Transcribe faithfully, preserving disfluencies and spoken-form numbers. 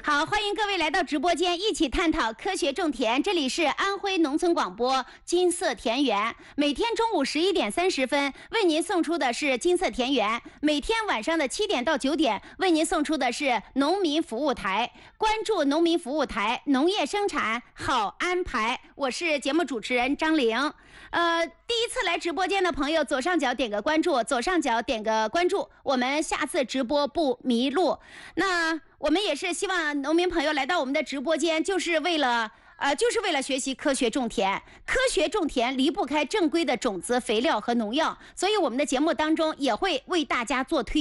好，欢迎各位来到直播间，一起探讨科学种田。这里是安徽农村广播金色田园，每天中午十一点三十分为您送出的是金色田园，每天晚上的七点到九点为您送出的是农民服务台。关注农民服务台，农业生产好安排。我是节目主持人张玲。呃，第一次来直播间的朋友，左上角点个关注，左上角点个关注，我们下次直播不迷路。那我们也是希望农民朋友来到我们的直播间，就是为了呃，就是为了学习科学种田。科学种田离不开正规的种子、肥料和农药，所以我们的节目当中也会为大家做推